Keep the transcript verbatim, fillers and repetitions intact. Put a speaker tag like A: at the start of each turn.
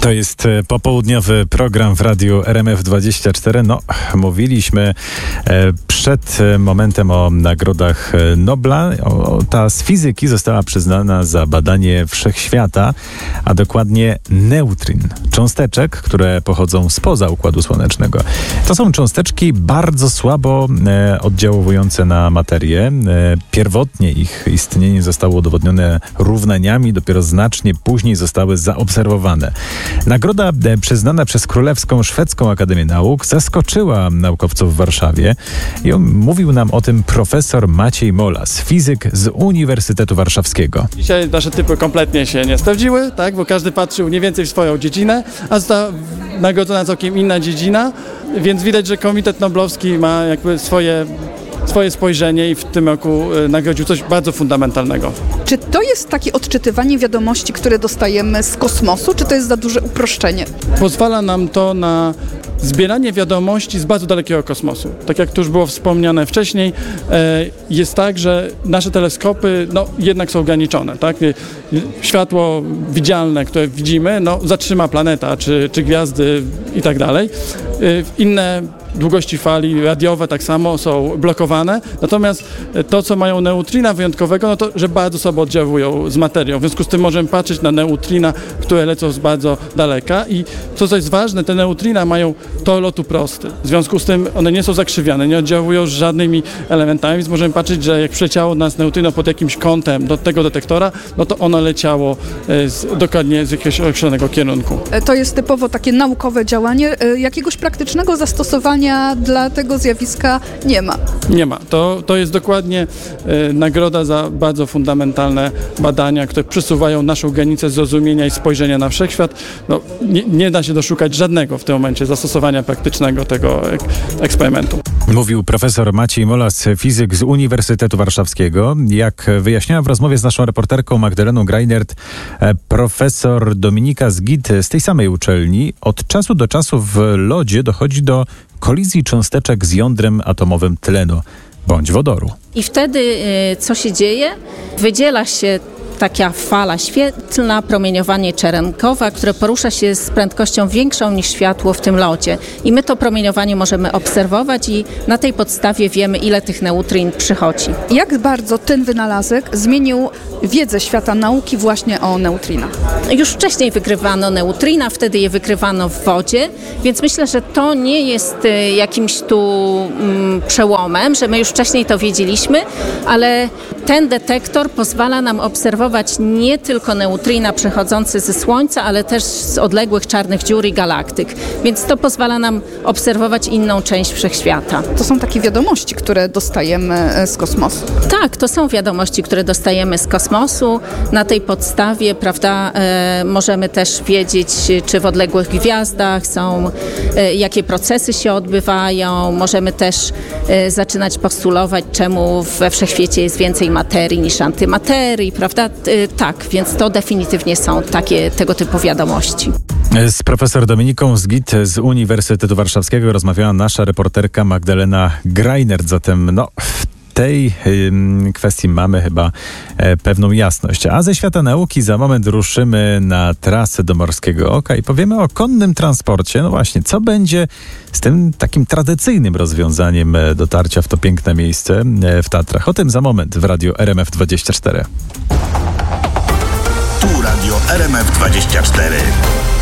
A: To jest popołudniowy program w radiu R M F dwadzieścia cztery. No, mówiliśmy przed momentem o nagrodach Nobla. O, ta z fizyki została przyznana za badanie wszechświata, a dokładnie neutrin, cząsteczek, które pochodzą spoza Układu Słonecznego. To są cząsteczki bardzo słabo e, oddziałujące na materię. E, pierwotnie ich istnienie zostało udowodnione równaniami, dopiero znacznie później zostały zaobserwowane. Nagroda e, przyznana przez Królewską Szwedzką Akademię Nauk zaskoczyła naukowców w Warszawie i on, mówił nam o tym profesor Maciej Molas, fizyk z Uniwersytetu Warszawskiego.
B: Dzisiaj nasze typy kompletnie się nie sprawdziły, tak, bo każdy patrzył mniej więcej w swoją dziedzinę, a została nagrodzona całkiem inna dziedzina, więc widać, że Komitet Noblowski ma jakby swoje swoje spojrzenie i w tym roku nagrodził coś bardzo fundamentalnego.
C: Czy to jest takie odczytywanie wiadomości, które dostajemy z kosmosu, czy to jest za duże uproszczenie?
B: Pozwala nam to na zbieranie wiadomości z bardzo dalekiego kosmosu. Tak jak tu już było wspomniane wcześniej, jest tak, że nasze teleskopy no, jednak są ograniczone. Tak? Światło widzialne, które widzimy, no, zatrzyma planeta, czy, czy gwiazdy i tak dalej. Inne długości fali radiowe tak samo są blokowane, natomiast to, co mają neutrina wyjątkowego, no to, że bardzo słabo oddziałują z materią. W związku z tym możemy patrzeć na neutrina, które lecą z bardzo daleka i to, co jest ważne, te neutrina mają tor lotu prosty. W związku z tym one nie są zakrzywiane, nie oddziałują z żadnymi elementami, więc możemy patrzeć, że jak przyleciało nas neutrino pod jakimś kątem do tego detektora, no to ono leciało z, dokładnie z jakiegoś określonego kierunku.
C: To jest typowo takie naukowe działanie. Jakiegoś praktycznego zastosowania dla tego zjawiska nie ma.
B: Nie ma. To, to jest dokładnie e, nagroda za bardzo fundamentalne badania, które przesuwają naszą granicę zrozumienia i spojrzenia na wszechświat. No, nie, nie da się doszukać żadnego w tym momencie zastosowania praktycznego tego ek, eksperymentu.
A: Mówił profesor Maciej Molas, fizyk z Uniwersytetu Warszawskiego. Jak wyjaśniała w rozmowie z naszą reporterką Magdaleną Greinert, profesor Dominika Zgid z tej samej uczelni, od czasu do czasu w lodzie dochodzi do kolizji cząsteczek z jądrem atomowym tlenu bądź wodoru.
D: I wtedy y, co się dzieje? Wydziela się taka fala świetlna, promieniowanie czeremkowe, które porusza się z prędkością większą niż światło w tym locie. I my to promieniowanie możemy obserwować i na tej podstawie wiemy, ile tych neutrin przychodzi.
C: Jak bardzo ten wynalazek zmienił wiedzę świata nauki właśnie o neutrinach?
D: Już wcześniej wykrywano neutrina, wtedy je wykrywano w wodzie, więc myślę, że to nie jest jakimś tu mm, przełomem, że my już wcześniej to wiedzieliśmy, ale ten detektor pozwala nam obserwować nie tylko neutrina przechodzące ze Słońca, ale też z odległych czarnych dziur i galaktyk. Więc to pozwala nam obserwować inną część wszechświata.
C: To są takie wiadomości, które dostajemy z kosmosu.
D: Tak, to są wiadomości, które dostajemy z kosmosu. Na tej podstawie, prawda, e, możemy też wiedzieć, czy w odległych gwiazdach są, e, jakie procesy się odbywają. Możemy też e, zaczynać postulować, czemu we wszechświecie jest więcej materii niż antymaterii, prawda? Tak, więc to definitywnie są takie tego typu wiadomości.
A: Z profesor Dominiką Zgid z Uniwersytetu Warszawskiego rozmawiała nasza reporterka Magdalena Greinert. Zatem no, w tej y, kwestii mamy chyba e, pewną jasność. A ze świata nauki za moment ruszymy na trasę do Morskiego Oka i powiemy o konnym transporcie. No właśnie, co będzie z tym takim tradycyjnym rozwiązaniem dotarcia w to piękne miejsce e, w Tatrach. O tym za moment w radiu R M F dwadzieścia cztery.
E: Tu radio R M F dwadzieścia cztery.